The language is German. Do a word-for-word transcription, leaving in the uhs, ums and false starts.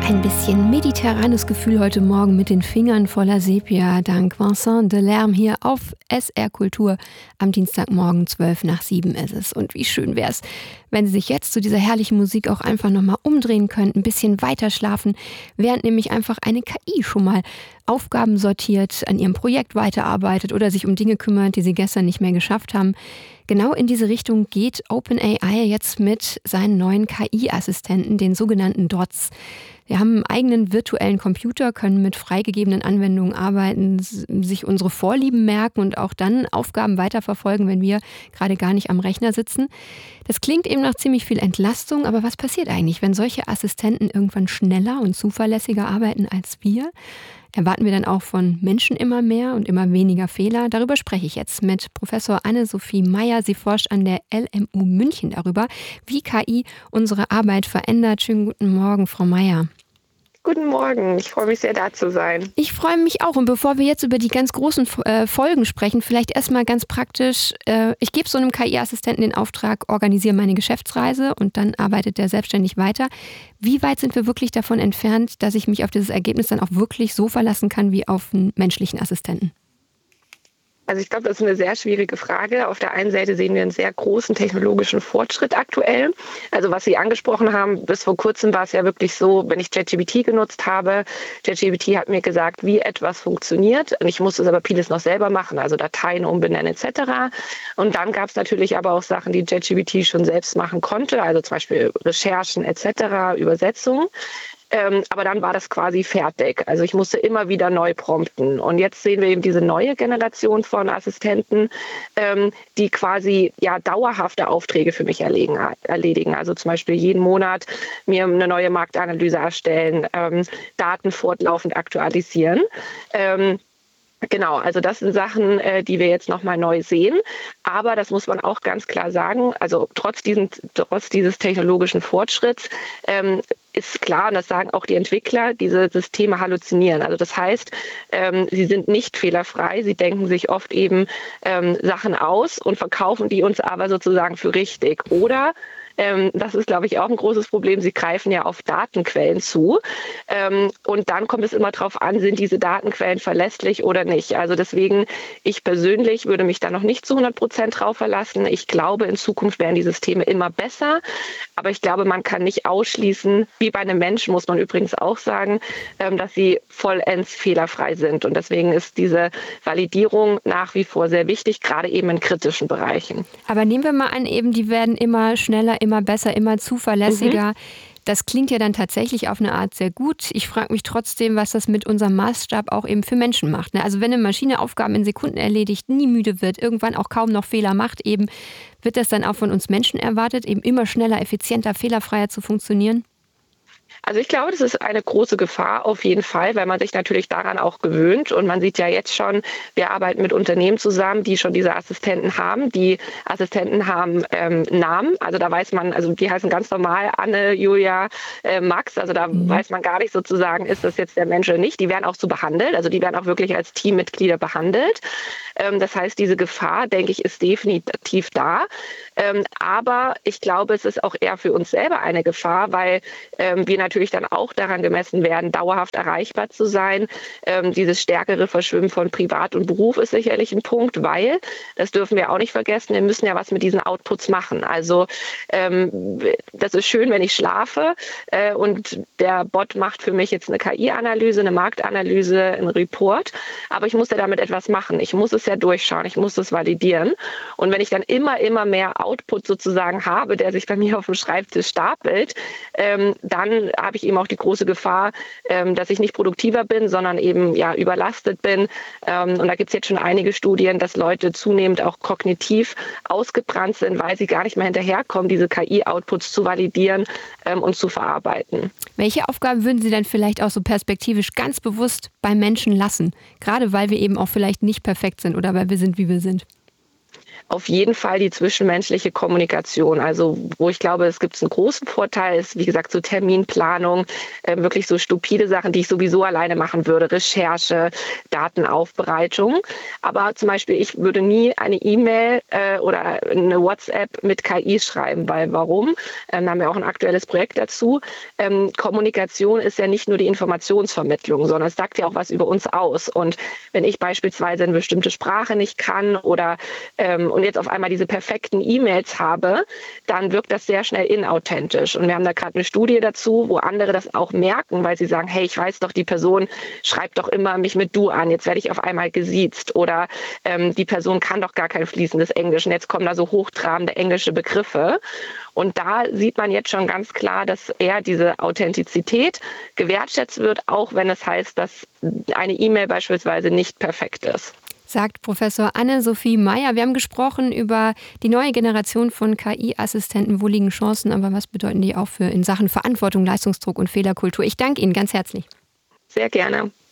Ein bisschen mediterranes Gefühl heute Morgen mit den Fingern voller Sepia, dank Vincent Delerme hier auf S R Kultur. Am Dienstagmorgen zwölf nach sieben ist es. Und wie schön wäre es, wenn Sie sich jetzt zu dieser herrlichen Musik auch einfach nochmal umdrehen könnten, ein bisschen weiter schlafen, während nämlich einfach eine K I schon mal Aufgaben sortiert, an ihrem Projekt weiterarbeitet oder sich um Dinge kümmert, die Sie gestern nicht mehr geschafft haben. Genau in diese Richtung geht OpenAI jetzt mit seinen neuen K I-Assistenten, den sogenannten Dots. Wir haben einen eigenen virtuellen Computer, können mit freigegebenen Anwendungen arbeiten, sich unsere Vorlieben merken und auch dann Aufgaben weiterverfolgen, wenn wir gerade gar nicht am Rechner sitzen. Das klingt eben nach ziemlich viel Entlastung, aber was passiert eigentlich, wenn solche Assistenten irgendwann schneller und zuverlässiger arbeiten als wir? Erwarten wir dann auch von Menschen immer mehr und immer weniger Fehler? Darüber spreche ich jetzt mit Professor Anne-Sophie Meyer. Sie forscht an der L M U München darüber, wie K I unsere Arbeit verändert. Schönen guten Morgen, Frau Meyer. Guten Morgen, ich freue mich sehr, da zu sein. Ich freue mich auch. Und bevor wir jetzt über die ganz großen äh, Folgen sprechen, vielleicht erstmal ganz praktisch. Äh, ich gebe so einem K I-Assistenten den Auftrag, organisiere meine Geschäftsreise und dann arbeitet der selbstständig weiter. Wie weit sind wir wirklich davon entfernt, dass ich mich auf dieses Ergebnis dann auch wirklich so verlassen kann wie auf einen menschlichen Assistenten? Also ich glaube, das ist eine sehr schwierige Frage. Auf der einen Seite sehen wir einen sehr großen technologischen Fortschritt aktuell. Also was Sie angesprochen haben, bis vor kurzem war es ja wirklich so, wenn ich ChatGPT genutzt habe, ChatGPT hat mir gesagt, wie etwas funktioniert. Und ich musste es aber vieles noch selber machen, also Dateien umbenennen et cetera. Und dann gab es natürlich aber auch Sachen, die ChatGPT schon selbst machen konnte, also zum Beispiel Recherchen et cetera, Übersetzungen. Ähm, aber dann war das quasi fertig. Also ich musste immer wieder neu prompten. Und jetzt sehen wir eben diese neue Generation von Assistenten, ähm, die quasi ja dauerhafte Aufträge für mich erledigen. erledigen. Also zum Beispiel jeden Monat mir eine neue Marktanalyse erstellen, ähm, Daten fortlaufend aktualisieren. Ähm, Genau, also das sind Sachen, äh, die wir jetzt nochmal neu sehen. Aber das muss man auch ganz klar sagen, also trotz, diesen, trotz dieses technologischen Fortschritts ähm, ist klar, und das sagen auch die Entwickler, diese Systeme halluzinieren. Also das heißt, ähm, sie sind nicht fehlerfrei, sie denken sich oft eben ähm, Sachen aus und verkaufen die uns aber sozusagen für richtig. Oder Ähm, das ist, glaube ich, auch ein großes Problem. Sie greifen ja auf Datenquellen zu. Ähm, und dann kommt es immer darauf an, sind diese Datenquellen verlässlich oder nicht. Also deswegen, ich persönlich würde mich da noch nicht zu hundert Prozent drauf verlassen. Ich glaube, in Zukunft werden die Systeme immer besser. Aber ich glaube, man kann nicht ausschließen, wie bei einem Menschen muss man übrigens auch sagen, ähm, dass sie vollends fehlerfrei sind. Und deswegen ist diese Validierung nach wie vor sehr wichtig, gerade eben in kritischen Bereichen. Aber nehmen wir mal an, eben die werden immer schneller, immer besser, immer zuverlässiger. Mhm. Das klingt ja dann tatsächlich auf eine Art sehr gut. Ich frage mich trotzdem, was das mit unserem Maßstab auch eben für Menschen macht. Also wenn eine Maschine Aufgaben in Sekunden erledigt, nie müde wird, irgendwann auch kaum noch Fehler macht, eben wird das dann auch von uns Menschen erwartet, eben immer schneller, effizienter, fehlerfreier zu funktionieren? Also ich glaube, das ist eine große Gefahr auf jeden Fall, weil man sich natürlich daran auch gewöhnt. Und man sieht ja jetzt schon, wir arbeiten mit Unternehmen zusammen, die schon diese Assistenten haben. Die Assistenten haben ähm, Namen, also da weiß man, also die heißen ganz normal Anne, Julia, äh, Max. Also da mhm. weiß man gar nicht sozusagen, ist das jetzt der Mensch oder nicht. Die werden auch so behandelt, also die werden auch wirklich als Teammitglieder behandelt. Ähm, das heißt, diese Gefahr, denke ich, ist definitiv da. Ähm, aber ich glaube, es ist auch eher für uns selber eine Gefahr, weil ähm, wir natürlich dann auch daran gemessen werden, dauerhaft erreichbar zu sein. Ähm, dieses stärkere Verschwimmen von Privat und Beruf ist sicherlich ein Punkt, weil, das dürfen wir auch nicht vergessen, wir müssen ja was mit diesen Outputs machen. Also ähm, das ist schön, wenn ich schlafe äh, und der Bot macht für mich jetzt eine K I-Analyse, eine Marktanalyse, einen Report, aber ich muss ja damit etwas machen. Ich muss es ja durchschauen, ich muss es validieren. Und wenn ich dann immer, immer mehr Output sozusagen habe, der sich bei mir auf dem Schreibtisch stapelt, ähm, dann habe ich eben auch die große Gefahr, ähm, dass ich nicht produktiver bin, sondern eben ja überlastet bin. Ähm, und da gibt es jetzt schon einige Studien, dass Leute zunehmend auch kognitiv ausgebrannt sind, weil sie gar nicht mehr hinterherkommen, diese K I-Outputs zu validieren ähm, und zu verarbeiten. Welche Aufgaben würden Sie dann vielleicht auch so perspektivisch ganz bewusst beim Menschen lassen? Gerade weil wir eben auch vielleicht nicht perfekt sind oder weil wir sind, wie wir sind. Auf jeden Fall die zwischenmenschliche Kommunikation. Also wo ich glaube, es gibt einen großen Vorteil, ist wie gesagt so Terminplanung, äh, wirklich so stupide Sachen, die ich sowieso alleine machen würde, Recherche, Datenaufbereitung. Aber zum Beispiel, ich würde nie eine E-Mail äh, oder eine WhatsApp mit K I schreiben, weil warum? Ähm, da haben wir auch ein aktuelles Projekt dazu. Ähm, Kommunikation ist ja nicht nur die Informationsvermittlung, sondern es sagt ja auch was über uns aus. Und wenn ich beispielsweise eine bestimmte Sprache nicht kann oder ähm, und jetzt auf einmal diese perfekten E-Mails habe, dann wirkt das sehr schnell inauthentisch. Und wir haben da gerade eine Studie dazu, wo andere das auch merken, weil sie sagen, hey, ich weiß doch, die Person schreibt doch immer mich mit du an, jetzt werde ich auf einmal gesiezt oder ähm, die Person kann doch gar kein fließendes Englisch und jetzt kommen da so hochtrabende englische Begriffe. Und da sieht man jetzt schon ganz klar, dass eher diese Authentizität gewertschätzt wird, auch wenn es heißt, dass eine E-Mail beispielsweise nicht perfekt ist. Sagt Professor Anne-Sophie Meyer. Wir haben gesprochen über die neue Generation von K I-Assistenten. Wo liegen Chancen, aber was bedeuten die auch für in Sachen Verantwortung, Leistungsdruck und Fehlerkultur? Ich danke Ihnen ganz herzlich. Sehr gerne.